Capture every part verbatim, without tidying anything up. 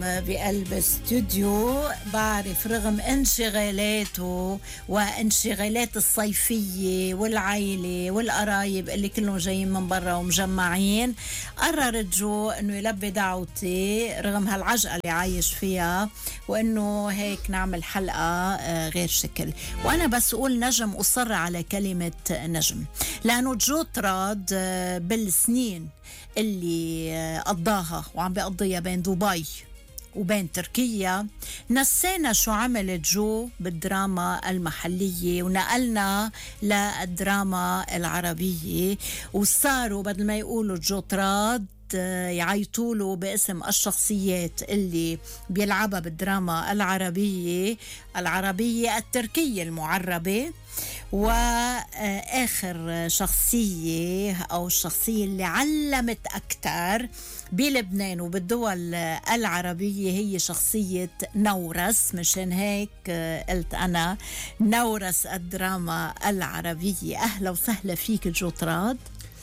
بقلب استوديو. بعرف رغم انشغالاته وانشغالات الصيفية والعائلة والقرايب اللي كلهم جايين من برا ومجمعين، قرر جو انه يلبي دعوتي رغم هالعجقة اللي عايش فيها، وانه هيك نعمل حلقة غير شكل. وانا بس اقول نجم، اصر على كلمة نجم لانه جو طراد بالسنين اللي قضاها وعم بيقضيها بين دبي وبين تركيا، نسينا شو عملت جو بالدراما المحلية ونقلنا للدراما العربية، وصاروا بدل ما يقولوا جو طراد يعيطوا له باسم الشخصيات اللي بيلعبها بالدراما العربية العربية التركية المعربة. وآخر شخصية أو الشخصية اللي علمت أكتر بلبنان وبالدول العربية هي شخصية نورس، مشان هيك قلت أنا نورس الدراما العربية. أهلا وسهلا فيك جو طراد.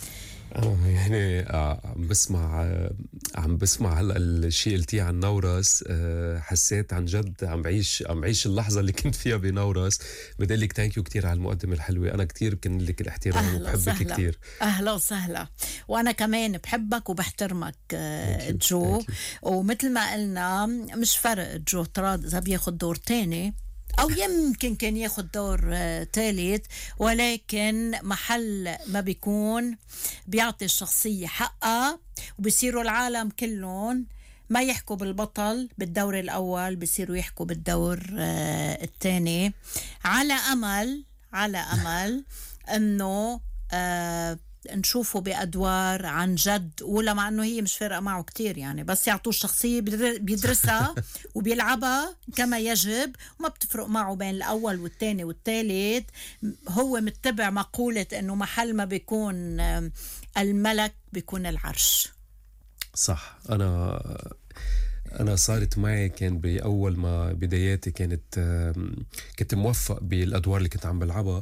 أنا يعني عم بسمع عم بسمع هلا الشيء قلتيه عن نورس، حسيت عن جد عم بعيش عم بعيش اللحظة اللي كنت فيها بنورس. بدي لك ثانك يو كثير على المقدمة الحلوة، أنا كثير كن لك الاحترام وبحبك كثير. أهلا وسهلا، وأنا كمان بحبك وبحترمك جو. ومثل ما قلنا مش فرق جو طراد إذا بياخد دور تاني أو يمكن كان ياخد دور ثالث، ولكن محل ما بيكون بيعطي الشخصية حقها، وبيصيروا العالم كلهم ما يحكوا بالبطل بالدور الأول بيصيروا يحكوا بالدور الثاني، على أمل على أمل أنه آه نشوفه بأدوار عن جد، ولا مع أنه هي مش فارقة معه كتير يعني، بس يعطوه الشخصية بيدرسها وبيلعبها كما يجب، وما بتفرق معه بين الأول والتاني والتالت. هو متبع مقولة أنه محل ما بيكون الملك بيكون العرش. صح. أنا أنا صارت معي كان بأول ما بداياتي كانت كنت موفق بالأدوار اللي كنت عم بلعبها،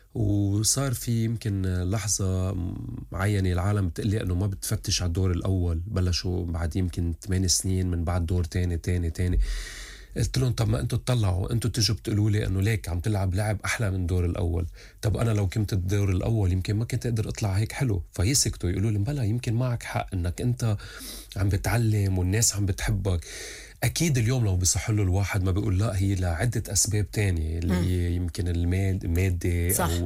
وصار في يمكن لحظة معينة العالم بتقلي أنه ما بتفتش على الدور الأول، بلشوا بعد يمكن ثمان سنين من بعد دور تاني تاني تاني. قلت لهم طب ما أنتوا تطلعوا، أنتوا تجوا بتقولوا لي أنه ليك عم تلعب لعب أحلى من الدور الأول. طب أنا لو كنت الدور الأول يمكن ما كنت أقدر أطلع هيك حلو. فيسكتوا يقولوا لي بلا يمكن معك حق أنك أنت عم بتعلم والناس عم بتحبك. أكيد اليوم لو بيصح له الواحد ما بيقول لا، هي لعدة أسباب تانية اللي هي يمكن المادة أو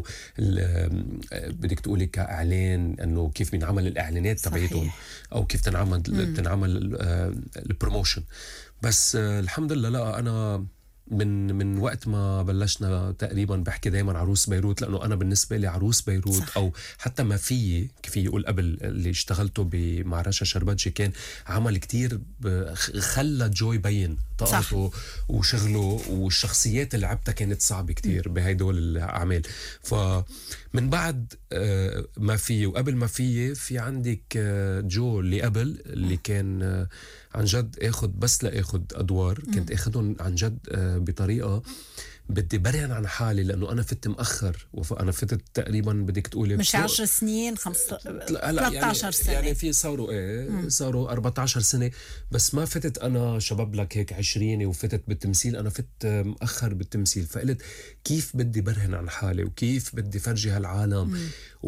بدك تقولي كإعلان أنه كيف بنعمل الإعلانات تبعيتهم أو كيف تنعمل بتنعمل البروموشن. بس الحمد لله لا، أنا من من وقت ما بلشنا تقريبا بحكي دايما عروس بيروت، لأنه أنا بالنسبة لي عروس بيروت صح. أو حتى ما في كيف يقول قبل اللي اشتغلته مع رشا شربتجي كان عمل كتير خلى جو يبين طاقته وشغله، والشخصيات اللي لعبتها كانت صعبة كتير بهيدول الأعمال. فمن بعد ما في وقبل ما في في عندك جو اللي قبل اللي كان عن جد اخد بس لاخد ادوار، كنت اخدهم عن جد بطريقه بدي برهن عن حالي، لانه انا فت مأخر، وانا فتت تقريبا بدك تقولي مش عشر سنين خمسة ثلاثة عشر يعني سنه، يعني في صاروا ايه مم. صاروا أربعة عشر سنه، بس ما فتت انا شباب لك هيك عشرين وفتت بالتمثيل، انا فت مأخر بالتمثيل. فقلت كيف بدي برهن عن حالي وكيف بدي فرجي هالعالم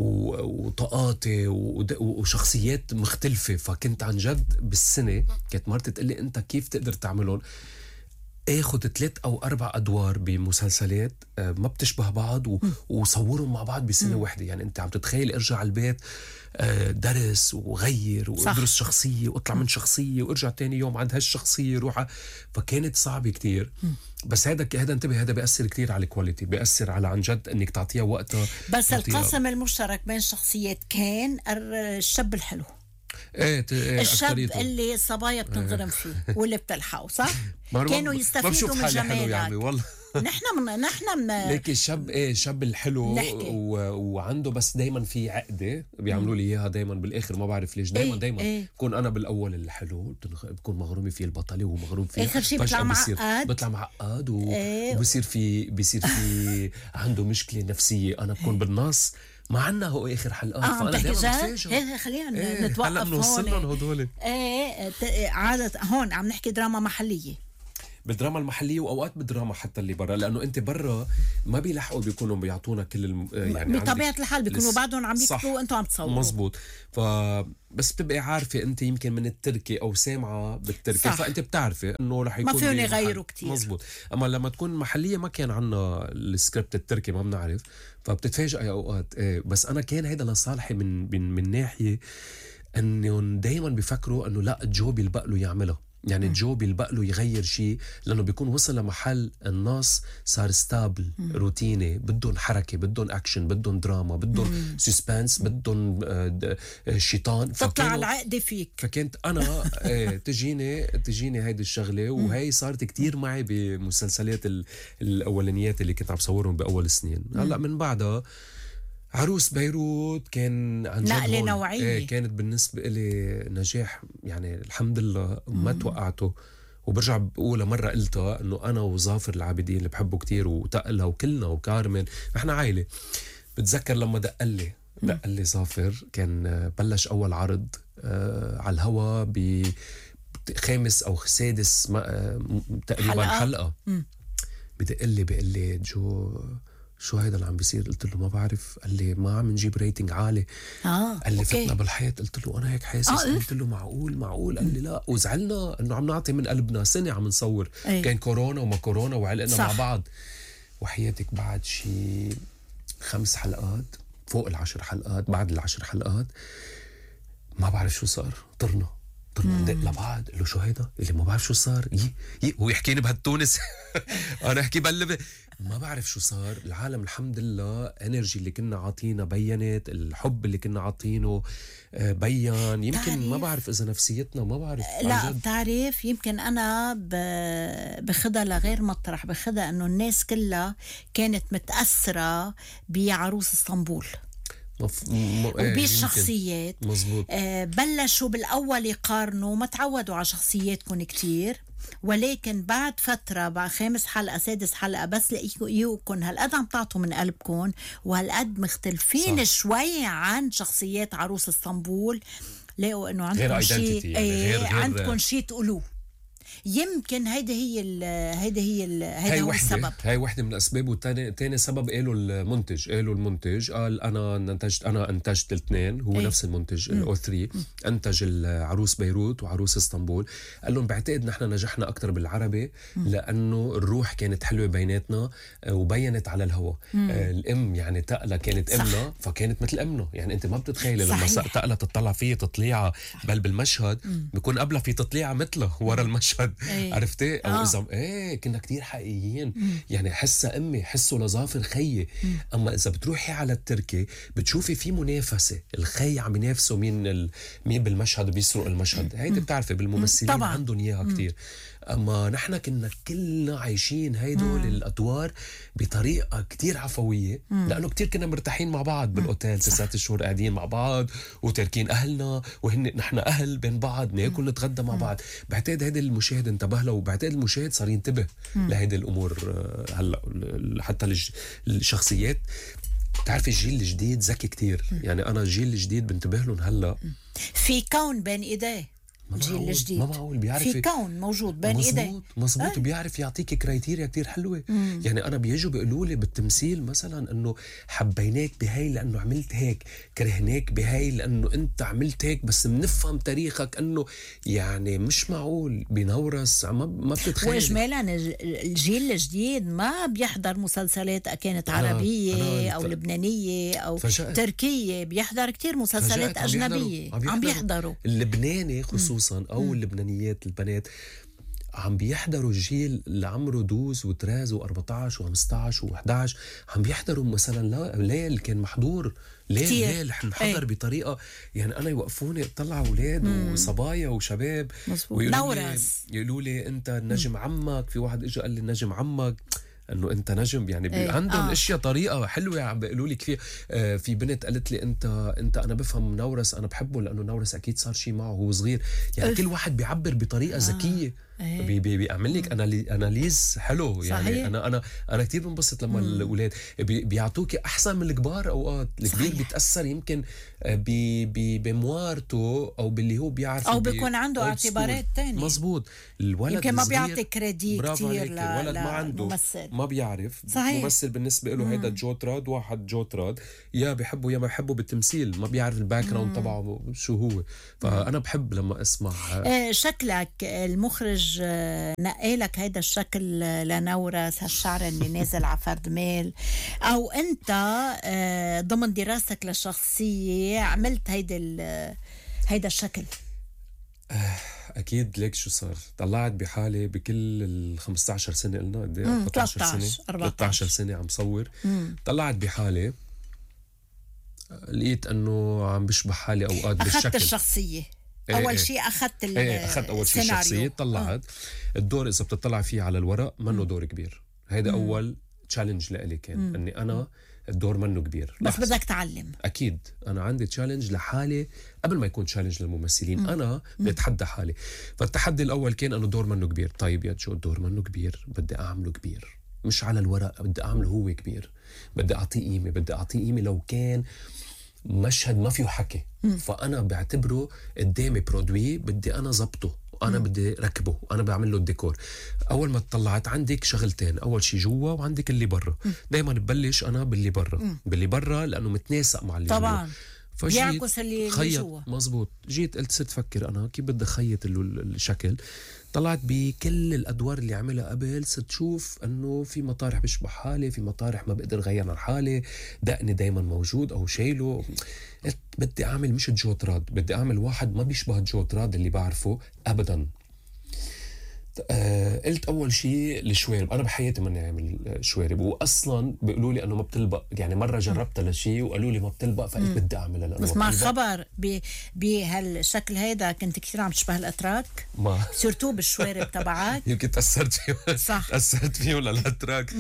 وطاقاتي وشخصيات مختلفه. فكنت عن جد بالسنه كانت مرتي تقول لي انت كيف تقدر تعملهم، اخد ثلاث او اربع ادوار بمسلسلات ما بتشبه بعض وصورهم مع بعض بسنه واحده. يعني انت عم تتخيل ارجع على البيت درس وغير وادرس شخصيه واطلع من شخصيه وارجع تاني يوم عند هالشخصيه روح. فكانت صعبه كتير. بس هذا هذا انتبه، هذا بيأثر كتير على الكواليتي، بيأثر على عن جد انك تعطيها وقتها. بس القاسم المشترك بين الشخصيات كان الشاب الحلو، ايه الشاب اللي الصبايا بتنغرم فيه واللي بتلحقه صح. كانوا يستفيدوا من جمالك يعني والله. نحن من نحن من ليك الشاب ايه الشاب الحلو و... وعنده بس دايما في عقده بيعملوا لي اياها دايما بالاخر، ما بعرف ليش دايما إيه دايما إيه؟ بكون انا بالاول الحلو بكون مغرومه فيه البطله وهو مغروم فيه، اخر شيء بيطلع معقد بيطلع معقد و... إيه؟ وبصير في بصير في عنده مشكله نفسيه، انا بكون بالنص ما عنا هو اخر حلقات، اه فانا بتحكي دائما جد؟ بتفاجئ. هيك خلينا إيه نتوقف هلا بنوصل لهم هون. هدول. ايه ت- عادة هون عم نحكي دراما محلية. بالدراما المحليه واوقات بالدراما حتى اللي برا، لانه انت برا ما بيلحقوا بيكونوا بيعطونا كل الم... يعني بطبيعة عندك الحال بيكونوا لس... بعدهم عم صح. يكتبوا وانتم عم تصوروا. مزبوط. ف بس بتبقي عارفه انت يمكن من التركي او سامعه بالتركي، صح. فانت بتعرفي انه رح يكون ما فيهم بمحل- يغيروا كتير. مزبوط. اما لما تكون محليه ما كان عنا السكريبت التركي، ما بنعرف، فبتتفاجئي اوقات. إيه بس انا كان هيدا لصالحي من من, من ناحيه انه دائما بيفكروا انه لا جو بيلبق له يعملها، يعني جو بيلبق له يغير شيء، لانه بيكون وصل لمحل الناس صار ستابل روتيني، بدهم حركه، بدهم اكشن، بدهم دراما، بدهم سسبنس، بدهم آه، د- آه، شيطان. تطلع فكانوا- العقدة فيك. فكنت انا آه، تجيني تجيني هيدي الشغله، وهي صارت كتير معي بمسلسلات ال- الاولانيات اللي كنت عم بصورهم باول سنين. هلا من بعدها عروس بيروت كان عن جد نقلة هون. نوعية. ايه كانت بالنسبة لي نجاح، يعني الحمد لله ما توقعته. وبرجع بقولها مرة قلتها انه انا وظافر العابدين اللي بحبه كتير، وتقلها وكلنا وكارمن، احنا عائلة. بتذكر لما دق لي دق لي ظافر، كان آه، بلش اول عرض آه على الهوا ب خامس او سادس ما- آه، م- تقريبا حلقة. حلقة, حلقة. بدق لي بقول لي جو شو هيدا اللي عم بيصير؟ قلت له ما بعرف. قال لي ما عم نجيب ريتنج عالي. اه قال لي اوكي. فتنا بالحياة. قلت له انا هيك حاسس. آه، قلت له معقول معقول؟ قال لي لا. وزعلنا انه عم نعطي من قلبنا، سنة عم نصور. أي. كان كورونا وما كورونا وعلقنا صح. مع بعض. وحياتك بعد شي خمس حلقات، فوق العشر حلقات، بعد العشر حلقات ما بعرف شو صار. طرنا طرنا ندق لبعض. قال له شو هيدا؟ اللي ما بعرف شو صار. يي يي هو يحكيني بهالتونس انا احكي بقلبي ما بعرف شو صار. العالم الحمد لله انرجي اللي كنا عاطينا بينت، الحب اللي كنا عاطينه آه، بيان. يمكن تعرف- ما بعرف اذا نفسيتنا ما بعرف لا عن جد. بتعرف، يمكن انا ب- بخدها لغير مطرح، بخدها انه الناس كلها كانت متاثره بعروس اسطنبول مف... م... م... إيه، وبالشخصيات. يمكن. مزبوط. آه بلشوا بالاول يقارنوا، ما تعودوا على شخصياتكم كتير، ولكن بعد فترة، بعد خامس حلقة سادس حلقة، بس لقيكم هالقد عم تعطوا من قلبكم وهالقد مختلفين صح. شوي عن شخصيات عروس اسطنبول، لقوا انه غير عندكم شيء identity يعني، غير- غير- عندكم شيء تقولوه. يمكن هيدا هي ال هيدا هي ال هيدا هاي هو وحدة السبب. هاي وحدة من الأسباب. والتاني تاني سبب قالوا المنتج قالوا المنتج قال أنا انتجت أنا انتجت الاثنين. هو أي. نفس المنتج الأو ثري انتج العروس بيروت وعروس اسطنبول. قال لهم بعتقد نحن نجحنا أكتر بالعربي لأنه الروح كانت حلوة بيناتنا آه، وبينت على الهوا. آه، الأم يعني تقلة كانت صح. أمنا، فكانت مثل أمنا. يعني أنت ما بتتخيلي لما صحيح. تقلة تطلع فيه تطليعة بقلب المشهد، بيكون قبلها في تطليعة مثله ورا المشهد. أي. عرفتي؟ او آه. اذا ايه كنا كتير حقيقيين. يعني حسها امي، حسه لظافر خيي. اما اذا بتروحي على التركي بتشوفي في منافسه، الخي عم ينافسوا مين ال... مين بالمشهد بيسرق المشهد. هيدي بتعرفي بالممثلين طبعاً. عندهم اياها كتير. اما نحن كنا كلنا عايشين هيدول الادوار بطريقه كتير عفويه، لانه كتير كنا مرتاحين مع بعض بالاوتيل. تسعة شهور قاعدين مع بعض وتاركين اهلنا، وهن نحن اهل بين بعض، ناكل نتغدى مع بعض. بعتقد هيدا المشاهد انتبه له، وبعتقد المشاهد صار ينتبه لهيدي الامور. آه، هلا ال- حتى الج- الشخصيات. بتعرفي الجيل الجديد ذكي كتير. يعني انا الجيل الجديد بنتبه لهم هلا. في كون بين ايديه ما الجيل معقول- الجديد، ما معقول بيعرف في كون موجود بين ايديه. مزبوط مزبوط. أي. وبيعرف يعطيك كرايتيريا كتير حلوه. يعني انا بيجوا بيقولوا لي بالتمثيل مثلا انه حبيناك بهاي لانه عملت هيك، كرهناك بهاي لانه انت عملت هيك، بس بنفهم تاريخك انه يعني مش معقول بنورس ما ما بتتخيل. واجمالا الج- الجيل الجديد ما بيحضر مسلسلات كانت أنا- عربيه أنا او ف- لبنانيه او فجأت. تركيه، بيحضر كتير مسلسلات فجأت عم بيحضروا- اجنبيه عم عم بيحضروا. بيحضروا. اللبناني خصوصا او اللبنانيات البنات عم بيحضروا الجيل اللي عمره دوز وتراز وأربعتاشر وخمستاشر وإحداشر. عم بيحضروا مثلا لا ليل كان محضور. ليل كتير. ليل حنحضر بطريقه. يعني انا يوقفوني اطلع اولاد وصبايا وشباب مظبوط. ويقولوا لي نورس. يقولوا لي انت نجم عمك. في واحد اجى قال لي نجم عمك، انه انت نجم. يعني بي إيه. عندهم آه. اشياء طريقه حلوه عم بيقولوا لي كثير. آه في بنت قالت لي انت انت انا بفهم نورس، انا بحبه لانه نورس اكيد صار شيء معه وهو صغير. يعني أف. كل واحد بيعبر بطريقه ذكيه. إيه. بي بي بيعمل لك أنالي اناليز حلو يعني. صحيح. انا انا انا كثير بنبسط لما الاولاد بي بيعطوكي احسن من الكبار. اوقات الكبير صحيح. بيتاثر يمكن ب بموارته او باللي هو بيعرفه، او بيكون عنده old school. اعتبارات تانية. مزبوط. الولد يمكن ما الصغير بيعطي كريدي برافو كتير عليك، ل- الولد ما عنده للممثل. ما بيعرف. صحيح. ممثل بالنسبه له هيدا جو تراد، واحد جو تراد يا بحبه يا ما بحبه بالتمثيل، ما بيعرف الباك جراوند تبعه شو هو. فانا بحب لما اسمع. آه، شكلك المخرج آه، نقالك هيدا الشكل آه، لنورس هالشعر اللي نازل على فرد ميل، او انت آه، ضمن دراستك للشخصية عملت هيدا ال- هيدا الشكل؟ اكيد ليك شو صار، طلعت بحالي بكل ال خمسة عشر سنه، قلنا قد ايه؟ مم، أربعة عشر ثلاثة عشر سنه، أربعة عشر. ثلاثة عشر سنه عم صور. مم. طلعت بحالي لقيت انه عم بشبه حالي اوقات بالشكل. اخذت الشخصية إيه اول إيه. شيء، اخذت ال- ايه اخذت اول شيء السيناريو. الشخصيه، طلعت آه. الدور اذا بتطلع فيه على الورق منه دور كبير. هيدا اول تشالنج لإلي كان. مم. اني انا الدور منه كبير، بس لحظة. بدك تعلم. اكيد انا عندي تشالنج لحالي قبل ما يكون تشالنج للممثلين. مم. انا بتحدى حالي. فالتحدي الاول كان انه الدور منه كبير. طيب يا جو الدور منه كبير، بدي اعمله كبير، مش على الورق، بدي اعمله هو كبير، بدي اعطيه قيمه، بدي اعطيه قيمه. لو كان مشهد ما فيه حكي، مم. فانا بعتبره قدامي برودوي، بدي انا ضبطه، وانا بدي ركبه، وانا بعمل له الديكور. اول ما طلعت عندك شغلتين، اول شيء جوا وعندك اللي برا. دائما ببلش انا باللي برا، باللي برا لانه متناسق مع اللي طبعا جوا. بيعكس اللي اللي جوا. مزبوط. جيت قلت صرت فكر انا كيف بدي خيط الشكل. طلعت بكل الادوار اللي عملها قبل، صرت شوف انه في مطارح بشبه حالي، في مطارح ما بقدر غير عن حالي، دقني دايما موجود او شايله. قلت بدي اعمل مش جو تراد، بدي اعمل واحد ما بيشبه جو تراد اللي بعرفه ابدا. آه قلت اول شيء الشوارب. انا بحياتي ماني عامل شوارب، واصلا بيقولوا لي انه ما بتلبق. يعني مره جربتها لشيء وقالوا لي ما بتلبق، فقلت بدي اعملها لانه بس مع خبر بهالشكل هيدا كنت كثير عم تشبه الاتراك، ما سورتو بالشوارب تبعك. يمكن تاثرت فيه. صح، تاثرت فيه للاتراك.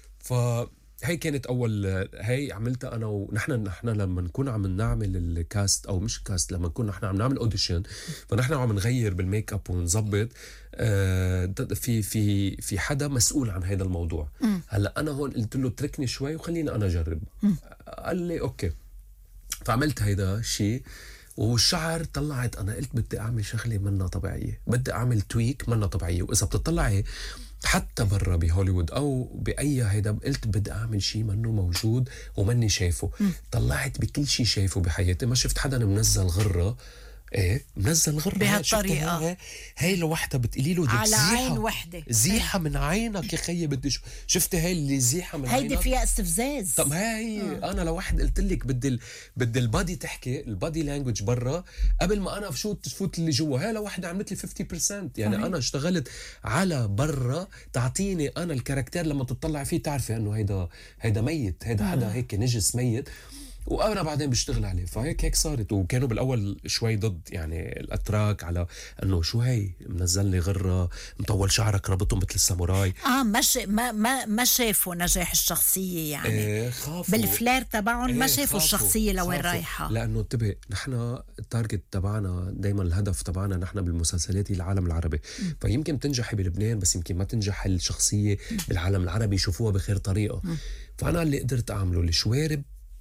فهي كانت اول هي عملتها انا. ونحن نحن لما نكون عم نعمل الكاست او مش كاست، لما نكون نحن عم نعمل اوديشن، فنحن عم نغير بالميك اب ونظبط. آه في في في حدا مسؤول عن هذا الموضوع. م. هلا انا هون قلت له اتركني شوي وخليني انا اجرب. م. قال لي اوكي. فعملت هيدا الشيء. والشعر طلعت انا قلت بدي اعمل شغله منها طبيعيه، بدي اعمل تويك منها طبيعيه. واذا بتطلعي حتى برا بهوليوود او باي هيدا، قلت بدي اعمل شيء منه موجود ومني شايفه. م. طلعت بكل شيء شايفه بحياتي. ما شفت حدا منزل غره. ايه منزل غره بهالطريقه. هاي لوحدها بتقولي له على عين وحده، زيحه من عينك يا خيي. بدي شو شفتي هاي اللي زيحه من عينك؟ هيدي فيها استفزاز. طب هاي آه. انا لوحد قلت لك بدي ال... بدي البادي تحكي، البادي لانجوج برا قبل ما انا فوت تفوت اللي جوا. هاي لوحده عملت لي خمسين بالمية. يعني آه. انا اشتغلت على برا تعطيني انا الكاركتير لما تطلع فيه تعرفي انه هيدا هيدا ميت، هيدا آه. حدا هيك نجس ميت، وانا بعدين بشتغل عليه. فهيك هيك صارت. وكانوا بالاول شوي ضد يعني الاتراك على انه شو هي منزل لي غره، مطول شعرك ربطهم مثل الساموراي. اه مش ما ما ما شافوا نجاح الشخصيه يعني. إيه خافوا بالفلير تبعهم. إيه ما شافوا خافوا الشخصيه لوين رايحه. لانه انتبه نحن التارجت تبعنا دائما، الهدف تبعنا نحن بالمسلسلات هي العالم العربي. م. فيمكن تنجحي بلبنان بس يمكن ما تنجح الشخصيه م. بالعالم العربي يشوفوها بخير طريقه. م. فانا اللي قدرت اعمله الشوارب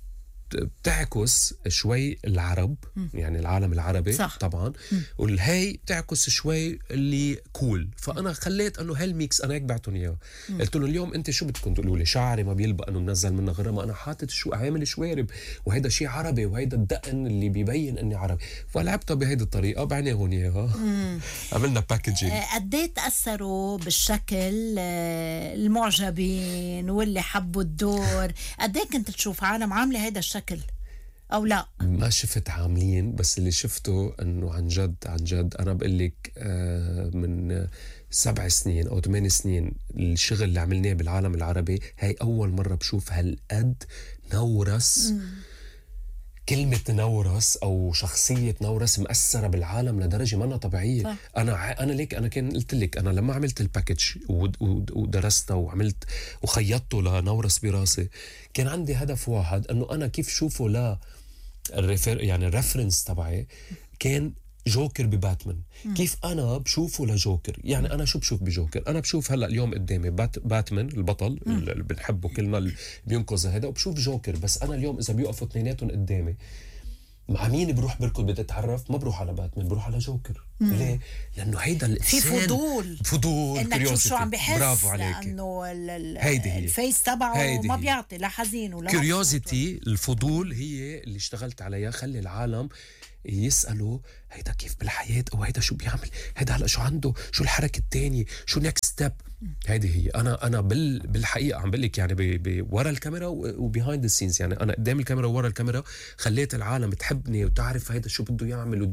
بتعكس شوي العرب. م. يعني العالم العربي صح. طبعا. والهي بتعكس شوي اللي كول. فانا خليت انه هالميكس انا هيك بعتهم اياه. قلت له اليوم انت شو بدكم تقولوا لي؟ شعري ما بيلبق انه منزل منه غير ما انا حاطط شو عامل شوارب، وهيدا شيء عربي، وهيدا الدقن اللي بيبين اني عربي. فلعبتها بهيدي الطريقه بعناهم اياها. عملنا باكجينج. قد ايه تاثروا بالشكل المعجبين واللي حبوا الدور؟ قد ايه كنت تشوف عالم عامله هيدا الشكل أو لا؟ ما شفت عاملين، بس اللي شفته أنه عن جد عن جد أنا بقول لك من سبع سنين أو ثمان سنين الشغل اللي عملناه بالعالم العربي، هاي أول مرة بشوف هالقد نورس. م. كلمة نورس أو شخصية نورس مأثرة بالعالم لدرجة ما طبيعية. صح. أنا أنا ليك أنا كان قلت لك أنا لما عملت الباكج ودرستها وعملت وخيطته لنورس براسي، كان عندي هدف واحد، أنه أنا كيف شوفه لا الريفر يعني الريفرنس تبعي كان جوكر بباتمان. مم. كيف انا بشوفه لجوكر؟ يعني انا شو بشوف بجوكر؟ انا بشوف هلا اليوم قدامي بات باتمان البطل مم. اللي بنحبه كلنا اللي بينقذ هذا، وبشوف جوكر. بس انا اليوم اذا بيوقفوا اثنيناتهم قدامي، مع مين بروح بركض بدي اتعرف؟ ما بروح على باتمان، بروح على جوكر. مم. ليه؟ لانه هيدا في الانسان فضول فضول انك تشوف شو عم curiosity. بحس، برافو عليك. لانه ال- ال- هيدي هي. الفيس تبعه هيدي ما هي. بيعطي لا حزين ولا مبسوط. كيوريوزيتي، الفضول، هي اللي اشتغلت عليها. خلي العالم يسألوا هيدا كيف بالحياة، أو هيدا شو بيعمل، هيدا هلا شو عنده، شو الحركة التانية، شو نيكست ستيب. هيدي هي. أنا أنا بال بالحقيقة عم بقلك يعني ب ب ورا الكاميرا وبيهايند ذا سينز، يعني أنا قدام الكاميرا وورا الكاميرا خليت العالم تحبني وتعرف هيدا شو بده يعمل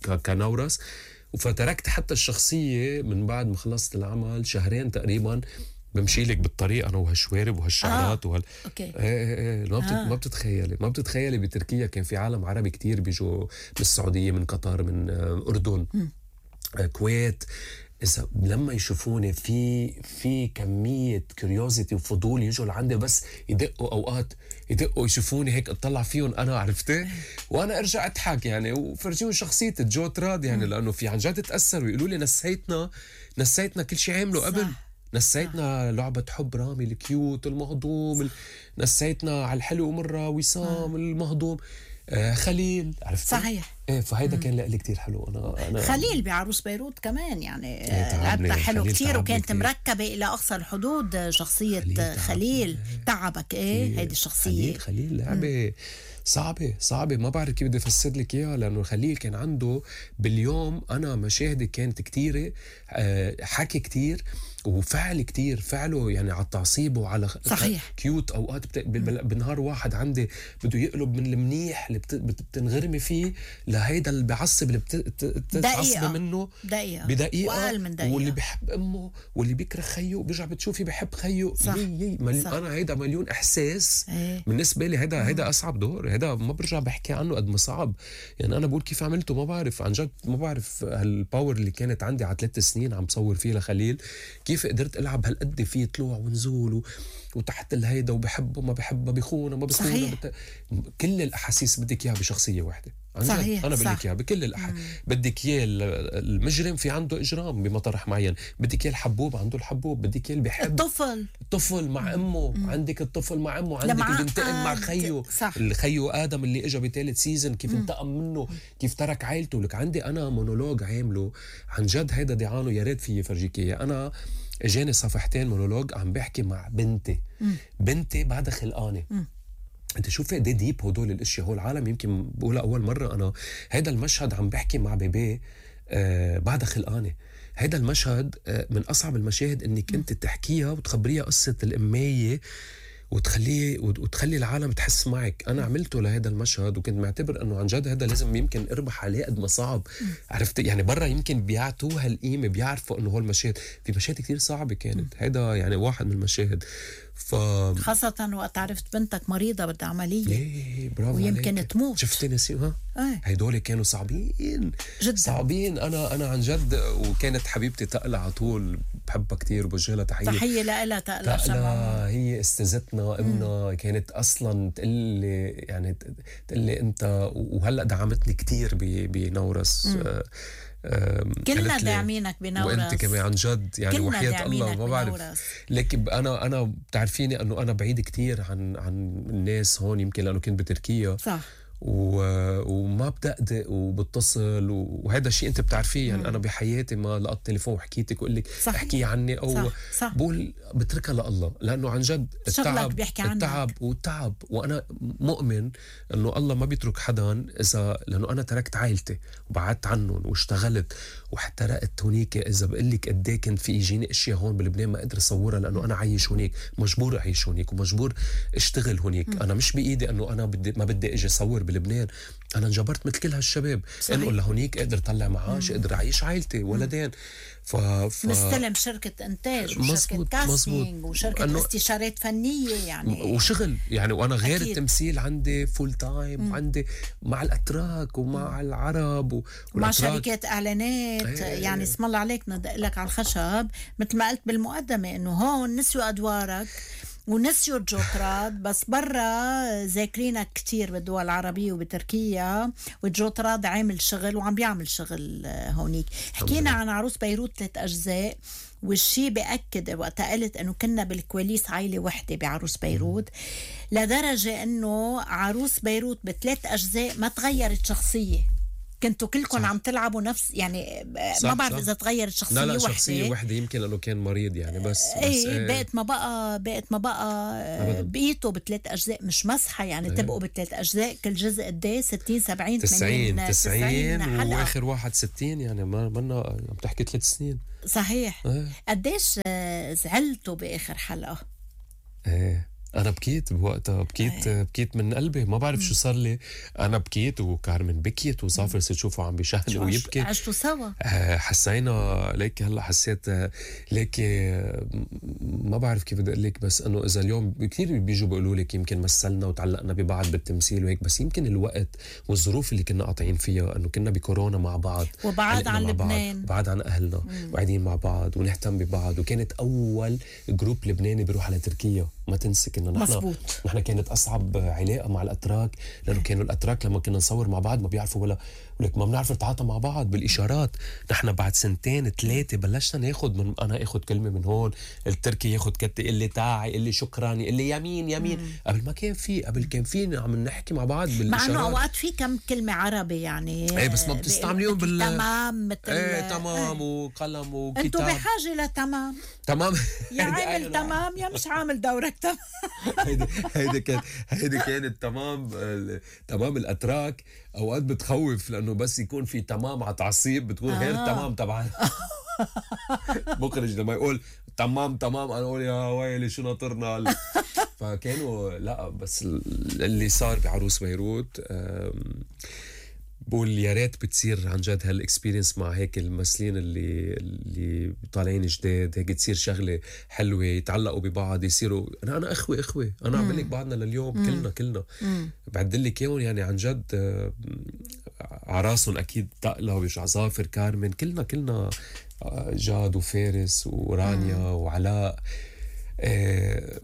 كنورس. فتركت حتى الشخصية من بعد ما خلصت العمل شهرين تقريبا، بمشي لك بالطريق انا وهالشوارب وهالشعرات آه. وهال اوكي. ايه ايه ايه ما, بتت... آه. ما بتتخيلي ما بتتخيلي بتركيا كان في عالم عربي كتير بيجوا من السعودية، من قطر، من آه، أردن، آه، كويت. إذا لما يشوفوني في في كمية كيوريوزيتي وفضول يجوا لعندي، بس يدقوا أوقات يدقوا يشوفوني هيك اطلع فيهم أنا، عرفتي؟ وأنا أرجع أضحك يعني وفرجيهم شخصيتي جو تراد، يعني لأنه في عن جد تأثروا يقولوا لي نسيتنا نسيتنا كل شيء عملوا قبل. صح. نسيتنا لعبة حب رامي الكيوت المهضوم ال... نسيتنا على الحلو مرة وسام المهضوم، آه خليل، عرفت؟ صحيح. ايه فهيدا كان لي كتير حلو. انا انا خليل بعروس بيروت كمان يعني إيه تعبني، لعبتها حلو خليل كتير، تعبني وكانت كتير. مركبة إلى أقصى الحدود شخصية خليل تعبني. خليل. تعبك إيه كتير. هيدي الشخصية؟ خليل خليل لعبة صعبة صعبة، ما بعرف كيف بدي افسر لك اياها، لانه خليل كان عنده باليوم انا مشاهدي كانت كتيرة، آه، حكي كتير وفعل كتير، فعله يعني على التعصيب وعلى صحيح. كيوت. اوقات بت... بال- بنهار واحد عندي بده يقلب من المنيح اللي بت... بت... بتنغرمي فيه لهيدا اللي بعصب اللي بت... بت- بتتعصبي دقيقة. منه دقيقة بدقيقة، وأقل من دقيقة. واللي بحب امه واللي بيكره خيه بيرجع بتشوفي بحب خيه. صح. يي يي مل... صح. انا هيدا مليون احساس. إيه. بالنسبه لي هيدا هيدا اصعب دور، هيدا ما برجع بحكي عنه قد ما صعب. يعني انا بقول كيف عملته ما بعرف عن جد، ما بعرف هالباور اللي كانت عندي على ثلاث سنين عم بصور فيه لخليل، كيف قدرت العب هالقد فيه طلوع ونزول و... وتحت الهيدا وبحبه ما بحبه، بخونه ما بخونه. صحيح. بت... كل الاحاسيس بدك اياها بشخصيه واحده. عن جد. صحيح. انا بقول صح. لك اياها بكل الأح... بدك اياه المجرم في عنده اجرام بمطرح معين، بدك اياه الحبوب عنده الحبوب، بدك اياه اللي بيحب الطفل الطفل مع امه، عندك الطفل مع امه، عندك لمعقد. اللي بينتقم مع خيه، صح. الخيو ادم اللي اجى بثالث سيزون كيف انتقم منه، كيف ترك عائلته. لك عندي انا مونولوج عامله عن جد، هيدا دعانه يا ريت فيي فرجيك اياه. انا اجاني صفحتين مونولوج عم بحكي مع بنتي مم. بنتي بعدها خلقانه. مم. انت شوف قد ديب هدول الاشياء، هو العالم يمكن بقولها اول مره. انا هيدا المشهد عم بحكي مع بيبي آه بعدها خلقانه. هيدا المشهد آه من اصعب المشاهد انك انت تحكيها وتخبريها قصه الاميه وتخليه وتخلي العالم تحس معك. انا عملته لهذا المشهد وكنت معتبر انه عن جد هذا لازم يمكن اربح عليه قد ما صعب. عرفت يعني برا يمكن بيعطوها القيمه، بيعرفوا انه هو المشاهد في مشاهد كتير صعبه كانت، هذا يعني واحد من المشاهد. ف خاصة وقت عرفت بنتك مريضة بدها عملية ايه برافو ويمكن عليك. تموت. شفتي نسيوها؟ ايه. هيدول كانوا صعبين جدا صعبين. انا انا عن جد، وكانت حبيبتي تقلى على طول، بحبها كتير وبوجه لها تحيه. تحية لها تقلع تقلى شمعون. هي استاذتنا امنا، كانت اصلا تقول لي يعني تقول لي انت، وهلا دعمتني كتير بنورس. آه آه كلنا قالت لي- داعمينك بنورس، وانت كمان عن جد يعني كلنا وحياة الله داعمينك ما بعرف. بنورس. لكن انا انا بتعرفيني انه انا بعيد كتير عن عن الناس هون، يمكن لانه كنت بتركيا صح. و... وما بدقدق وبتصل، وهذا الشيء انت بتعرفيه. يعني انا بحياتي ما لقط تليفون وحكيتك اقول لك صحيح. احكي عني او صح. صح. بقول بتركها لله، لانه عن جد شغلك التعب بيحكي عنك. التعب والتعب. وانا مؤمن انه الله ما بيترك حدا، اذا لانه انا تركت عائلتي وبعدت عنهم واشتغلت واحترقت هونيك. اذا بقول لك قد ايه كنت في يجيني اشياء هون بلبنان ما قدر اصورها، لانه انا عايش هونيك، مجبور اعيش هونيك ومجبور اشتغل هونيك. م. انا مش بايدي انه انا بدي ما بدي اجي اصور بلبنان، انا انجبرت مثل كل هالشباب انقل لهونيك، اقدر طلع معاش، اقدر اعيش عائلتي ولدين. ف... ف... مستلم شركة انتاج وشركة مزبوط كاستينج مزبوط. وشركة استشارات فنية يعني وشغل يعني. وانا غير أكيد. التمثيل عندي فول تايم، وعندي مع الاتراك ومع العرب و... ومع والأتراك. شركات اعلانات. ايه. يعني اسم الله عليك ندق لك على الخشب مثل ما قلت بالمقدمة انه هون نسيوا ادوارك ونسيوا الجوترات، بس برا ذاكرينها كتير بالدول العربية وبتركيا، والجوترات عامل شغل وعم بيعمل شغل هونيك. حكينا عن عروس بيروت ثلاث أجزاء، والشي بأكد وقتها قلت أنه كنا بالكواليس عائلة وحدة بعروس بيروت، لدرجة أنه عروس بيروت بثلاث أجزاء ما تغيرت شخصية، كنتوا كلكم عم تلعبوا نفس يعني ما بعرف إذا تغيرت شخصية لا لا وحدة. شخصية وحدة يمكن لأنه كان مريض يعني بس, ايه بس ايه بقت ما بقى بقت ما بقى بقيتوا بثلاث أجزاء مش مسحة يعني. ايه. تبقوا بثلاث أجزاء كل جزء قد ايه ستين سبعين تسعين تسعين وآخر واحد ستين يعني ما منا عم تحكي ثلاث سنين صحيح. ايه. قديش زعلتوا بآخر حلقة؟ ايه أنا بكيت بوقتها، بكيت أيه. بكيت من قلبي، ما بعرف شو صار لي. أنا بكيت وكارمن بكيت وصافر صرت شوفه عم بيشهل ويبكي. عشتوا سوا. آه حسينا ليك هلا حسيت آه ليك آه ما بعرف كيف بدي أقول لك، بس إنه إذا اليوم كثير بيجوا بيقولوا لك يمكن مثلنا وتعلقنا ببعض بالتمثيل وهيك، بس يمكن الوقت والظروف اللي كنا قاطعين فيها، إنه كنا بكورونا مع بعض وبعد عن لبنان وبعد عن أهلنا وقاعدين مع بعض ونهتم ببعض، وكانت أول جروب لبناني بيروح على تركيا. ما تنسى كنا نحن نحن كانت أصعب علاقة مع الأتراك، لأنه كانوا الأتراك لما كنا نصور مع بعض ما بيعرفوا ولا ولك ما بنعرف نتعاطى مع بعض بالإشارات. نحن بعد سنتين ثلاثة بلشنا ناخد من أنا أخد كلمة من هون، التركي ياخد كتة يقول لي تعي يقول لي شكرا يقول لي يمين يمين. مم. قبل ما كان في قبل كان في عم نحكي مع بعض بالإشارات، مع إنه أوقات في كم كلمة عربي يعني إيه بس ما بتستعمليهم بال تمام مثل إيه تمام وقلم وكتاب. أنتوا بحاجة لتمام تمام يا عامل تمام يا مش عامل دورك تمام. هيدي هيدي كانت هيدي كانت تمام تمام. الأتراك أوقات بتخوف لأنه بس يكون في تمام على تعصيب بتكون غير آه. تمام طبعا. مخرج لما يقول تمام تمام أنا أقول يا ويلي شو ناطرنا. فكانوا لا بس اللي صار بعروس بيروت بقول يا ريت بتصير عن جد هالاكسبيرينس مع هيك الممثلين اللي اللي طالعين جداد، هيك تصير شغله حلوه، يتعلقوا ببعض، يصيروا انا انا اخوه اخوه انا عم لك بعضنا لليوم. مم. كلنا كلنا بعدل لك اياهم يعني عن جد عراسهم اكيد تقلى ومش عصافر كارمن، كلنا كلنا جاد وفارس ورانيا مم. وعلاء آه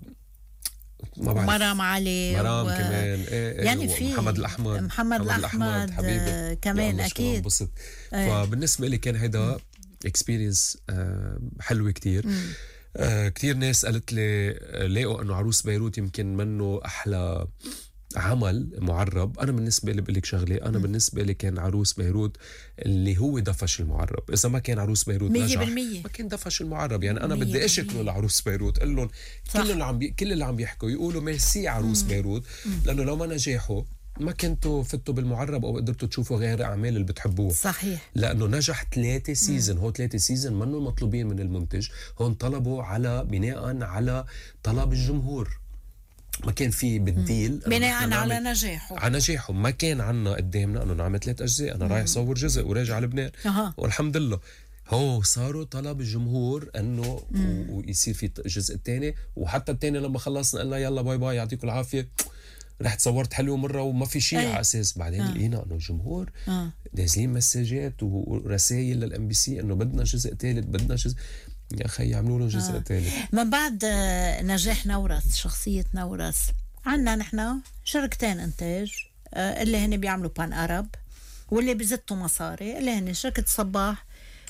مرام علي مرام و... كمان إيه يعني في محمد الأحمد محمد الأحمد حبيبي كمان أكيد. ايه. فبالنسبة لي كان هيدا اكسبيرينس آه حلوة كتير. آه كتير ناس قالت لي لاقوا أنه عروس بيروت يمكن منه أحلى عمل معرب. أنا بالنسبة لي بقول لك شغلة، أنا م. بالنسبة لي كان عروس بيروت اللي هو دفش المعرب. إذا ما كان عروس بيروت نجح ما كان دفش المعرب. يعني أنا بدي أشكره لعروس بيروت، قل لهم كل اللي عم بي... كل اللي عم بيحكوا يقولوا ميرسي عروس م. بيروت، لأنه لو ما نجحوا ما كنتوا فتوا بالمعرب أو قدرتوا تشوفوا غير أعمال اللي بتحبوه. صحيح. لأنه نجح ثلاثة سيزن. هو ثلاثة سيزن منه مطلوبين من المنتج، هون طلبوا على بناء على طلب الجمهور. ما كان في بالديل بناء على نجاحه على نجاحه ما كان عنا قدامنا انه نعمل ثلاث اجزاء. انا رايح صور جزء وراجع على لبنان أه. والحمد لله هو صاروا طلب الجمهور انه ويصير في الجزء الثاني. وحتى الثاني لما خلصنا قلنا يلا باي باي يعطيكم العافيه، رحت صورت حلوه مره وما في شيء على اساس. بعدين أه. لقينا انه الجمهور أه. نازلين مساجات ورسائل للام بي سي انه بدنا جزء ثالث بدنا جزء. يا أخي يعملوا له جزء ثالث. آه. من بعد نجاح نورس شخصية نورس عنا نحن شركتين إنتاج آه اللي هن بيعملوا بان أرب واللي بيزتوا مصاري اللي هن شركة صباح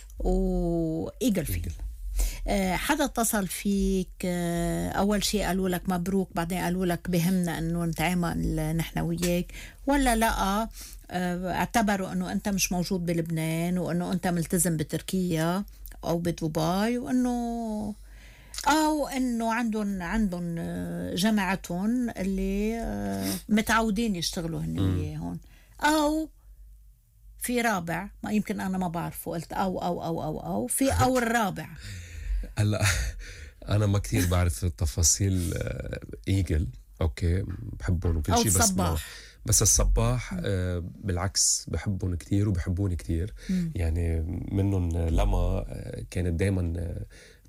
وإيجل فيلم. آه حدا اتصل فيك آه أول شيء قالوا لك مبروك، بعدين قالوا لك بهمنا أنه نتعامل نحن وياك، ولا لأ آه اعتبروا أنه أنت مش موجود بلبنان وأنه أنت ملتزم بتركيا أو بدبي، وإنه أو إنه عندهم عندهم جماعتهم اللي متعودين يشتغلوا هن وياهم، أو في رابع ما يمكن أنا ما بعرفه قلت أو أو أو أو أو في أو الرابع. هلا أنا ما كتير بعرف التفاصيل. إيجل أوكي بحبهم وكل شيء، بس بس الصباح آه بالعكس بحبهم كتير وبحبوني كتير. مم. يعني منهم لما آه كانت دايما آه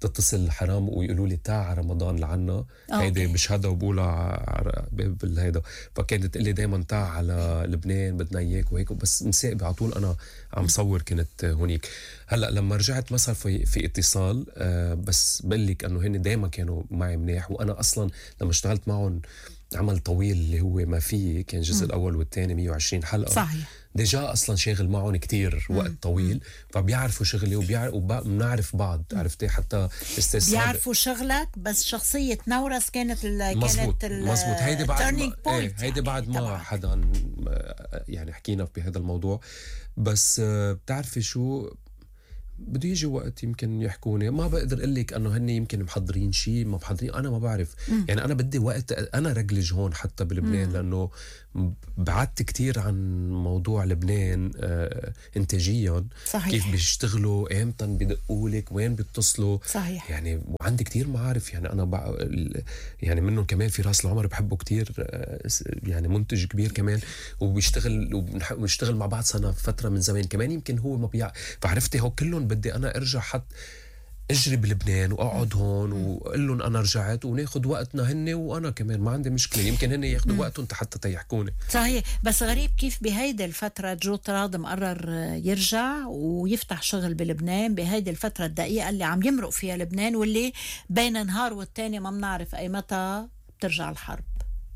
تتصل حرام ويقولوا لي تعا على رمضان لعنا، هيدي بشهدها وبقولها بالهيدا. فكانت تقول لي دائما تعا على لبنان بدنا اياك وهيك، بس مساقبة على طول انا عم صور كنت هونيك. هلا لما رجعت مثلا في في اتصال، آه بس بقول لك انه هن دائما كانوا معي منيح، وانا اصلا لما اشتغلت معهم عمل طويل اللي هو ما فيه، كان الجزء الاول والثاني مية وعشرين حلقه صحيح. ديجا اصلا شاغل معهم كتير وقت طويل، فبيعرفوا شغلي وبنعرف بعض، عرفتي؟ حتى استاذ بيعرفوا شغلك، بس شخصيه نورس كانت ال مزبوط كانت مزبوط. هيدي بعد ما ايه هيدي بعد ما طبعاً. حدا يعني حكينا بهذا الموضوع، بس بتعرفي شو بده يجي وقت يمكن يحكوني، ما بقدر اقول لك انه هن يمكن محضرين شيء ما محضرين، انا ما بعرف. مم. يعني انا بدي وقت انا رجلج هون حتى بلبنان، مم. لانه بعدت كتير عن موضوع لبنان آه انتاجيا، صحيح. كيف بيشتغلوا، امتى بدقوا لك، وين بيتصلوا، صحيح. يعني وعندي كتير معارف، يعني انا بع... يعني منهم كمان في راس العمر بحبه كتير، آه يعني منتج كبير كمان، وبيشتغل وبنشتغل مع بعض صرنا فتره من زمان كمان، يمكن هو ما بيع... فعرفتي هو كلهم بدي انا ارجع حط اجري بلبنان واقعد هون واقول لهم انا رجعت، وناخذ وقتنا هن، وانا كمان ما عندي مشكله، يمكن هن ياخذوا وقتهم حتى تيحكوني. صحيح. بس غريب كيف بهيدي الفتره جو طراد مقرر يرجع ويفتح شغل بلبنان بهيدي الفتره الدقيقه اللي عم يمرق فيها لبنان، واللي بين نهار والتاني ما بنعرف اي متى بترجع الحرب.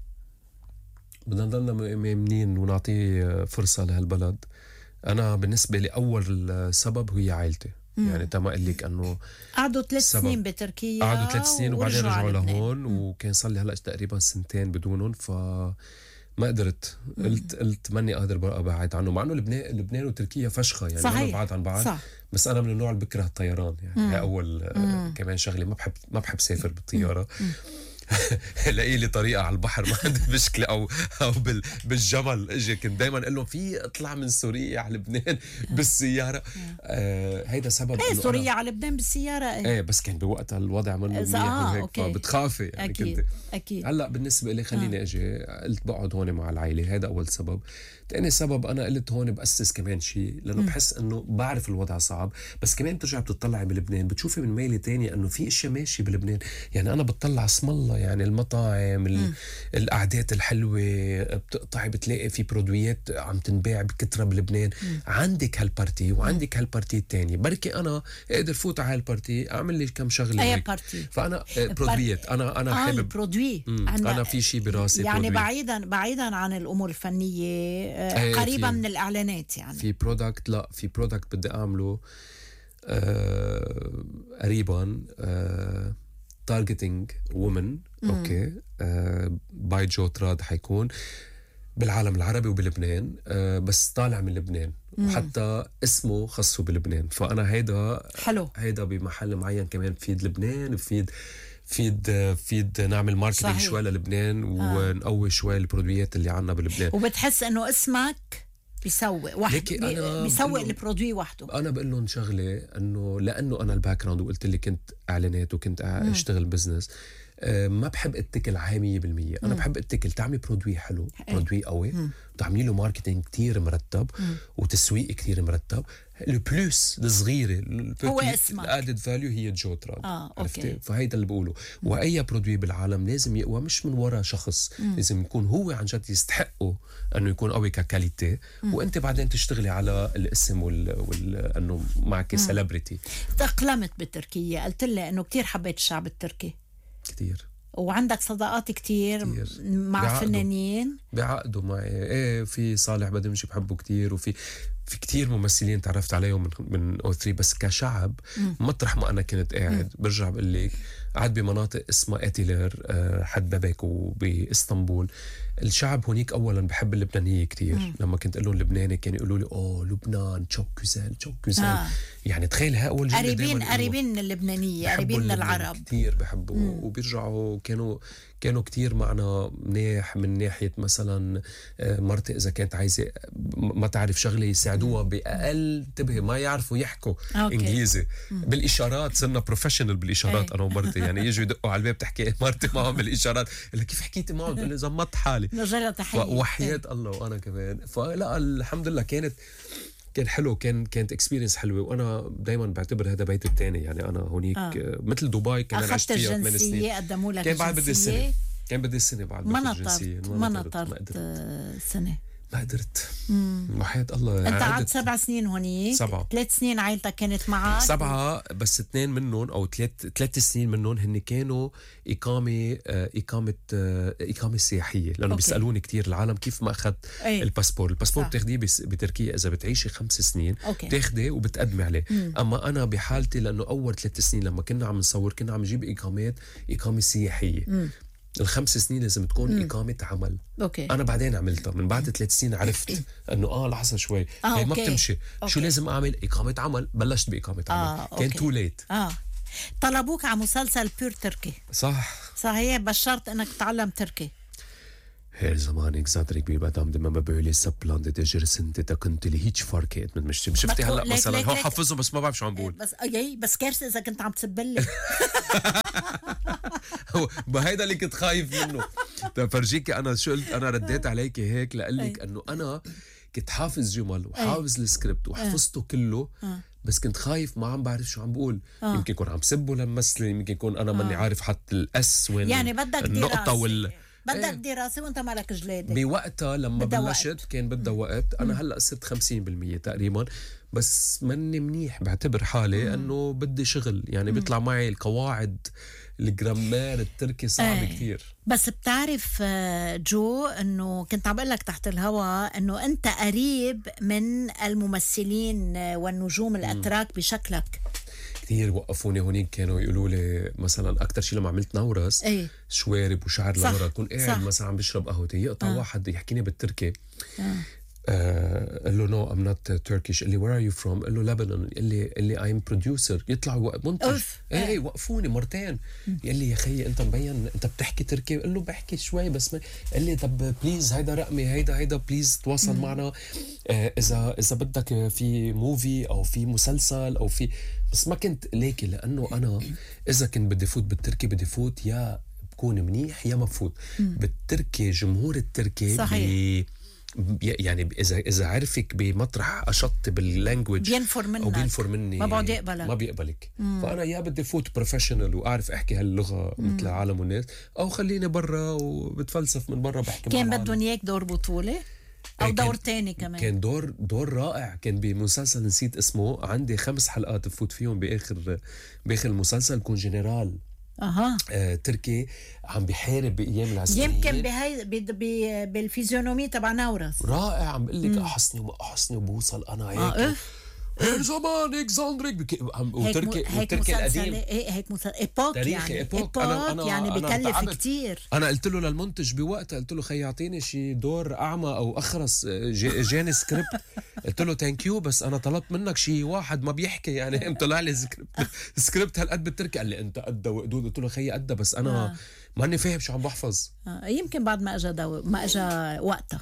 بدنا نضلنا مؤمنين ونعطيه فرصه لهالبلد. انا بالنسبه لي اول سبب هي عائلتي، يعني تما اقول لك انه قعدوا ثلاث سنين بتركيا، قعدوا ثلاث سنين وبعدين رجعوا لهون، وكان صار لي هلا تقريبا سنتين بدونهم، فما قدرت. قلت قلت ماني قادر بقى ابعد عنه، مع انه لبنان لبنان وتركيا فشخه يعني ما بعاد عن بعض. صح. بس انا من النوع اللي بكره الطيران، يعني هي اول مم. كمان شغله ما بحب ما بحب سافر بالطياره. لاقي لي طريقه على البحر ما عندي مشكله، او او بال بالجمل. اجي كنت دائما اقول لهم في اطلع من سوريا على لبنان بالسياره. آه هيدا سبب. ايه سوريا على لبنان بالسياره؟ ايه, ايه بس كان بوقتها الوضع منه منيح وهيك، فبتخافي يعني. أكيد. كنت اكيد. هلا بالنسبه لي خليني آه. اجي، قلت بقعد هون مع العائله، هذا اول سبب. ثاني سبب انا قلت هون بأسس كمان شيء، لانه م. بحس انه بعرف الوضع صعب، بس كمان بترجع بتطلعي بلبنان بتشوفي من ميلة تانية انه في اشياء ماشي بلبنان. يعني انا بتطلع اسم الله، يعني المطاعم، القعدات الحلوه، بتقطعي بتلاقي في برودويات عم تنباع بكثره بلبنان. م. عندك هالبارتي وعندك هالبارتي الثانيه، بركي انا اقدر فوت على هالبارتي اعمل لي كم شغله اي هيك. بارتي. فانا برودويات انا انا آه حابب برودوي. انا في شيء براسي يعني برودوي. بعيدا بعيدا عن الامور الفنيه، أيه قريبا من الاعلانات. يعني في برودكت، لا في برودكت بدي اعمله آه قريبا، آه تارجتينج وومن، اوكي، آه باي جو طراد، حيكون بالعالم العربي وبلبنان، آه بس طالع من لبنان، مم. وحتى اسمه خصه بلبنان. فانا هيدا حلو، هيدا بمحل معين كمان بفيد لبنان، بفيد فيد فيد نعمل ماركتينج شوي للبنان، ونقوي شوي البرودويات اللي عنا بلبنان. وبتحس انه اسمك بيسوق وحده، بيسوق البرودوي وحده. انا بقول لهم شغله، انه لانه انا الباك جراوند، وقلت لي كنت اعلانات وكنت اشتغل بزنس، أه ما بحب اتكل على مية بالمية. انا مم. بحب اتكل تعملي برودوي حلو، برودوي قوي، تعملي له ماركتينج كتير مرتب، مم. وتسويق كتير مرتب. البلوس الصغيره هو اسمك، الادد فاليو هي جو طراد. اه اوكي. فهيدا اللي بقوله. مم. واي برودوي بالعالم لازم يقوى مش من وراء شخص، مم. لازم يكون هو عن جد يستحقه انه يكون قوي ككاليتي، وانت بعدين تشتغلي على الاسم وال, وال... انه معك سيلبرتي. تأقلمت بتركيا، قلت لي انه كتير حبيت الشعب التركي كتير، وعندك صداقات كتير, كتير. مع بعقدوا. فنانين بعقدوا معي. ايه في صالح بدمشي بحبه كتير، وفي في كتير ممثلين تعرفت عليهم من من او ثري. بس كشعب م. مطرح ما انا كنت قاعد، م. برجع بقول لك قاعد بمناطق اسمها اتيلر، حد بابك، وباسطنبول. الشعب هونيك اولا بحب اللبنانيه كتير. م. لما كنت اقول لهم لبناني كانوا يقولوا لي اوه لبنان تشوك كوزال تشوك كوزال. آه. يعني تخيل ها اول جمله قريبين قريبين من اللبنانيه، قريبين من العرب كتير بحبوا. وبيرجعوا كانوا كانوا كتير معنا منيح، من ناحيه مثلا مرتي اذا كانت عايزه ما تعرف شغله يساعدوها باقل انتبهي، ما يعرفوا يحكوا أوكي. انجليزي. مم. بالاشارات صرنا بروفيشنال بالاشارات. أي. انا ومرتي يعني يجوا يدقوا على الباب تحكي مرتي معهم بالاشارات، قال كيف حكيتي معهم؟ بقول لي زمطت حالي نجرة تحية وحياة الله. وانا كمان. فلا الحمد لله كانت كان حلو، كان كانت اكسبيرينس حلوه، وانا دائما بعتبر هذا بيتي الثاني يعني. انا هونيك آه. آه. مثل دبي كمان عشت أخذت فيها ثمان الجنسية، سنين. قدموا لك كان بعد بدي السنه الجنسية؟ كان بدي السنه بعد ما باخذ الجنسيه. نطرت ما ما نطرت ما نطرت قدرت آه، سنة. ما قدرت وحياة الله. انت قعدت قعدت سبع سنين هونيك. سبعة. ثلاث سنين عائلتك كانت معك. سبعة بس اثنين منهم او ثلاث ثلاث سنين منهم هن كانوا إقامة آه، إقامة آه، إقامة سياحية، لأنه أوكي. بيسألوني كتير العالم كيف ما أخذت أي. الباسبور. الباسبور صح. بتاخديه بس- بتركيا إذا بتعيشي خمس سنين أوكي. بتاخديه وبتقدمي عليه. مم. أما أنا بحالتي لأنه أول ثلاث سنين لما كنا عم نصور كنا عم نجيب إقامات إقامة سياحية. مم. الخمس سنين لازم تكون مم. إقامة عمل. اوكي. أنا بعدين عملتها من بعد ثلاث سنين، عرفت إنه آه لحظة شوي آه، هي ما أوكي. بتمشي. أوكي. شو لازم أعمل؟ إقامة عمل. بلشت بإقامة عمل. آه، كان أوكي. تو ليت. اه طلبوك على مسلسل بير تركي، صح. صحيح؟ بشرت انك تتعلم تركي. Her zaman egzadrik bir adamdım ama böyle saplandı dejersin de كنت لي هيك فرق من مش شفتي هلا ليك- مثلا ليك- هو ليك. حافظه بس ما بعرف شو عم بقول. بس اي بس كارثه اذا كنت عم تسبلي. هو هيدا اللي كنت خايف منه. فرجيكي انا شو قلت، انا رديت عليك هيك لقلك انه انا كنت حافظ جمل وحافظ السكريبت وحفظته كله، بس كنت خايف ما عم بعرف شو عم بقول. آه. يمكن يكون عم سبه للممثل، يمكن يكون انا ماني عارف حتى الاس وين يعني بدك النقطه دراسه وال بدك إيه. دراسه وانت مالك جلاده. بوقتها لما بدها بلشت وقت. كان بدها وقت. انا هلا صرت خمسين بالمية تقريبا، بس مني منيح. بعتبر حالي انه بدي شغل يعني. بيطلع معي القواعد الجرامار التركي صعب إيه. كتير. بس بتعرف آه، جو انه كنت عم بقول لك تحت الهواء انه انت قريب من الممثلين آه، والنجوم الاتراك بشكلك. كتير وقفوني هونيك كانوا يقولوا لي مثلا اكثر شيء لما عملت نورس ايه شوارب وشعر صح. لورا، كون قاعد صح. مثلا عم بشرب قهوتي يقطع آه. واحد يحكيني بالتركي. آه. آه، قال له نو ام نوت تركيش. قال لي وير ار يو فروم؟ قال له لبنان. قال لي قال لي اي ام بروديوسر. يطلعوا منتج. أوف. ايه آه. ايه وقفوني مرتين. قال لي يا خيي انت مبين انت بتحكي تركي. قال له بحكي شوي بس ما. قال لي طب بليز هيدا رقمي هيدا هيدا بليز تواصل مم. معنا آه اذا اذا بدك في موفي او في مسلسل او في. بس ما كنت ليكي لانه انا اذا كنت بدي فوت بالتركي بدي فوت يا بكون منيح يا ما بفوت. بالتركي جمهور التركي صحيح. بي يعني اذا اذا عرفك بمطرح اشط باللانجوج بينفر منك او بينفر مني ما بعد يقبلك. ما بيقبلك. فانا يا بدي فوت بروفيشنال واعرف احكي هاللغه مثل العالم والناس، او خليني برا وبتفلسف من برا بحكي كان مع بدهم اياك دور بطوله او إيه، كان- دور تاني كمان؟ كان دور دور رائع. كان بمسلسل نسيت اسمه، عندي خمس حلقات بفوت فيهم باخر باخر المسلسل. بكون جنرال اها آه تركي عم بحارب بايام العسكريين. يمكن بهي بي- بي- بالفيزيونومي تبع نورس. رائع. عم بقول لك احسني وما احسني وبوصل انا هيك. اه اف هيك زمان اكسندريك بك... عم هيك وتركي م- هيك وتركي مسلسل القديم. ايه هيك مسلسل ايبوك تاريخي يعني إيبوك. ايبوك أنا- أنا- يعني أنا بكلف تعبت. كتير. انا قلت له للمنتج بوقتها، قلت له خي يعطيني شي دور اعمى او اخرس. جي- جاني سكريبت قلت له ثانك يو بس انا طلبت منك شي واحد ما بيحكي يعني. قام طلع لي سكريبت سكريبت هالقد بالتركي. قال لي انت قد وقدود. قلت له خي قد بس انا آه. ماني فاهم شو عم بحفظ. آه يمكن بعد ما اجى دو... ما اجى وقتها.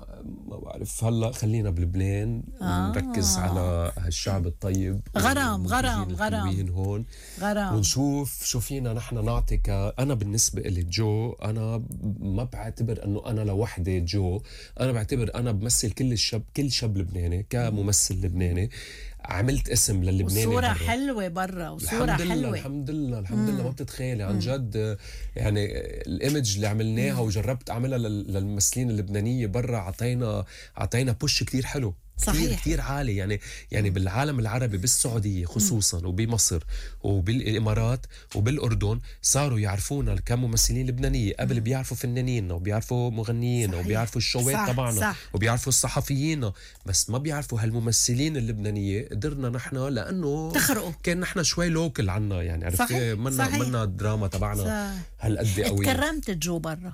ما بعرف. هلا خلينا بلبنان آه. نركز على هالشعب الطيب غرام، والمنتجين غرام، غرام. الحلوين هون غرام. ونشوف شو فينا نحن نعطي. ك... انا بالنسبه لي جو انا ما بعتبر انه انا لوحدي جو. انا بعتبر انا بمثل كل الشاب كل شاب لبناني كممثل لبناني. عملت اسم للبناني وصورة برا. حلوة برا وصورة الحمد لله حلوة. الحمد لله الحمد لله. ما بتتخيلي عن جد يعني الايمج اللي عملناها وجربت اعملها لل- للممثلين اللبنانيه برا. عطينا عطينا بوش كتير حلو. كتير صحيح. كتير عالي يعني. يعني بالعالم العربي بالسعوديه خصوصا وبمصر وبالامارات وبالاردن صاروا يعرفونا كممثلين لبنانيه. قبل بيعرفوا فنانين وبيعرفوا مغنيين صحيح. وبيعرفوا الشوات صح، تبعنا صح. وبيعرفوا الصحفيين، بس ما بيعرفوا هالممثلين اللبنانيه. قدرنا نحن لانه تخرقوا. كان نحن شوي لوكل عنا يعني. عرفتي صحيح، منا صحيح. منا الدراما تبعنا صح. هالقد قوي. تكرمت جو برا.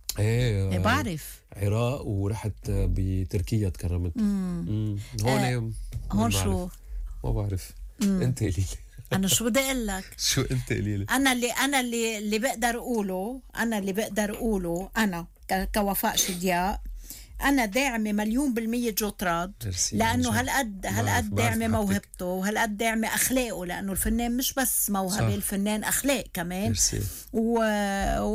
ايه إيه بعرف. عراق ورحت بتركيا تكرمت. مم. هون آه، هون شو؟ ما بعرف. انت قولي لي انا شو بدي اقول لك؟ شو انت قولي لي. انا اللي انا اللي اللي بقدر اقوله انا اللي بقدر اقوله انا ك- كوفاء شدياء. انا داعمه مليون بالمية جو تراد، ميرسي. لانه عن جد. هالقد بعرف- هالقد بعرف داعمه محبتك. موهبته وهالقد داعمه اخلاقه، لانه الفنان مش بس موهبه، صح. الفنان اخلاق كمان. ميرسي. و...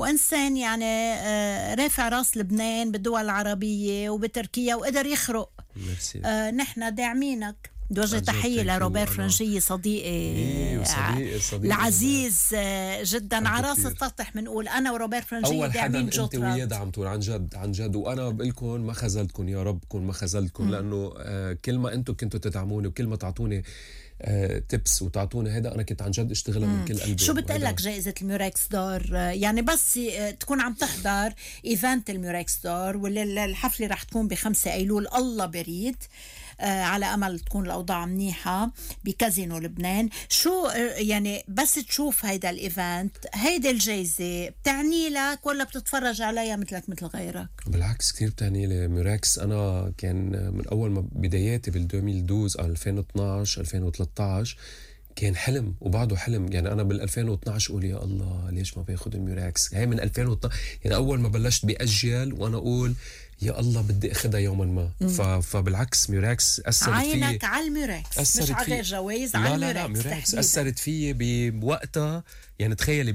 وإنسان يعني آه، رافع راس لبنان بالدول العربية وبتركيا، وقدر يخرق ميرسي. آه نحن داعمينك. بوجه عن جد تحية thank you. لروبير أنا- فرنجية صديقي إيه، وصديقي- صديقي العزيز آه، جدا حبه على راس كتير. السطح. بنقول أنا وروبير فرنجية اول حدا داعمين انت وياه جوترات. دعمتون عن جد عن جد، وانا بقول لكم ما خذلتكم، يا رب كون ما خذلتكم، لانه آه كل ما انتم كنتوا تدعموني وكل ما تعطوني آه تبس وتعطوني هذا، انا كنت عن جد اشتغلها من كل قلبي. شو بتقلك وهيدا- جائزة الميوركس دور؟ آه، يعني بس آه، تكون عم تحضر ايفنت الميوركس دور، واللي الحفلة رح تكون بخمسة أيلول الله بريد، آه، على أمل تكون الأوضاع منيحة بكازينو لبنان. شو آه، يعني بس تشوف هيدا الإيفنت، هيدا الجايزة بتعني لك ولا بتتفرج عليها مثلك مثل غيرك؟ بالعكس كثير بتعني لي ميراكس. انا كان من اول ما بداياتي بال ألفين واثناشر او ألفين واثناشر ألفين وثلاثة عشر كان حلم وبعده حلم. يعني انا بال ألفين واثناشر اقول يا الله ليش ما باخذ الميراكس. هي من ألفين واثناشر يعني اول ما بلشت باجيال وانا اقول يا الله بدي اخذها يوما ما. ف... فبالعكس ميراكس اثرت فيي. عينك على الميوركس، مش أثرت على فيي. غير جوائز، لا على لا لا الميوركس ميراكس تحديداً. اثرت فيي بوقتها. يعني تخيلي